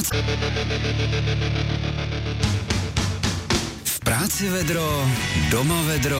V práci vedro, doma vedro.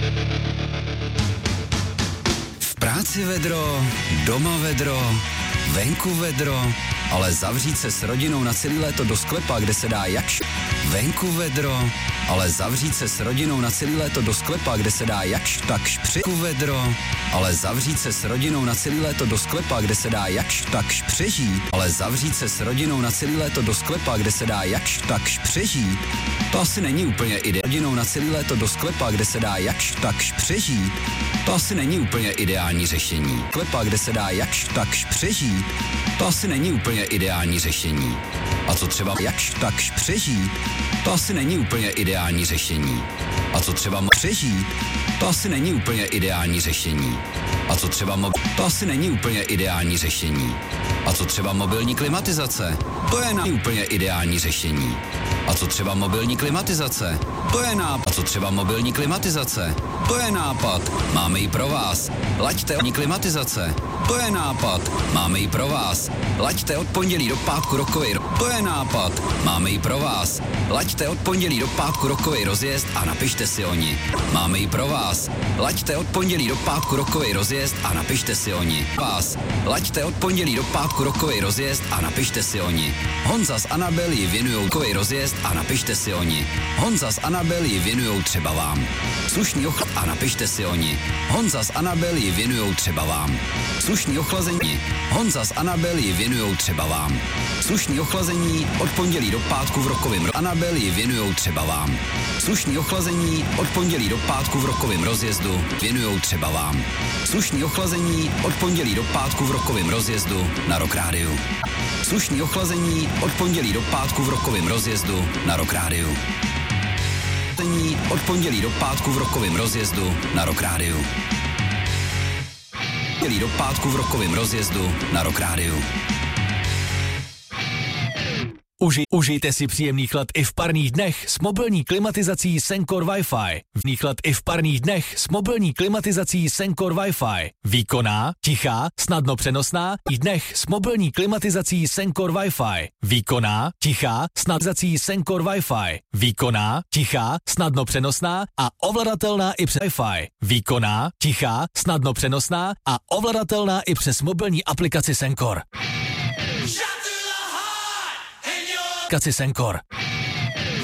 V práci vedro, doma vedro, venku vedro, ale zavřít se s rodinou na celý léto do sklepa, kde se dá jakž. Venku vedro, ale zavřít se s rodinou na celý léto do sklepa, kde se dá jakž takž vedro, ale zavřít se s rodinou na celý léto do sklepa, kde se dá jakž takž přežít, ale zavřít se s rodinou na celý léto do sklepa, kde se dá jakž takž přežít. To asi není úplně rodinou na celý léto do sklepa, kde se dá jakž takž přežít. To asi není úplně ideální řešení. Sklepa, kde se dá jakž takž přežít. To asi není úplně ideální řešení. A co třeba jakž takž přežít? To asi není úplně ideální řešení. A co třeba přežít? To asi není úplně ideální řešení. A co třeba to asi není úplně ideální řešení. A co třeba mobilní klimatizace? To je úplně ideální řešení. A co třeba mobilní klimatizace? To je nápad. A co třeba mobilní klimatizace? To je nápad. Máme ji pro vás. Laďte klimatizace. To je nápad. Máme ji pro vás. Laďte od pondělí do pátku rokovej. To je nápad. Máme ji pro vás. Laďte od pondělí do pátku rokovej rozjezd a napište si o ní. Máme ji pro vás. Laďte od pondělí do pátku rokovej rozjezd a napište si o ní. Vás. Laďte od pondělí do pátku rokovej rozjezd a napište si o ní. Honza s Anabel ji věnujou rokovej rozjezd a napište si o ní. Honza s Anabel ji věnujou třeba vám. Slušný ochlad a napište si o ní. Honza s Anabel ji věnujou třeba vám. Slušný ochlazení. Honza s Anabel ji věnujou třeba vám. Slušný ochlazení od pondělí do pátku v rokovém Anabel ji věnujou třeba vám. Slušný ochlazení od pondělí do pátku v rokovém rozjezdu věnujou třeba vám. Slušný ochlazení od pondělí do pátku v rokovém rozjezdu na Rock Rádiu. Slušný ochlazení od pondělí do pátku v rokovém rozjezdu na Rock Rádiu. Od pondělí do pátku v rokovém rozjezdu na Rock Rádiu. Pondělí do pátku v rokovém rozjezdu na Rock Rádiu. Užijte si příjemný chlad i v parních dnech s mobilní klimatizací Sencor Wi-Fi. Vný chlad i v parních dnech s mobilní klimatizací Sencor Wi-Fi. Výkonná, tichá, snadno přenosná i dnech s mobilní klimatizací Sencor Wi-Fi. Výkonná, tichá, snadzací Sencor Wi-Fi. Výkonná, tichá, snadno přenosná a ovladatelná i přes Wi-Fi. Výkonná, tichá, snadno přenosná a ovladatelná i přes mobilní aplikaci Sencor. Aplikaci Sencor.